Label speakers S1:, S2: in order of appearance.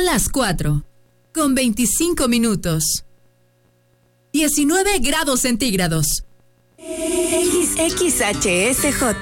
S1: Son las 4, con 25 minutos. 19 grados centígrados.
S2: XHSJ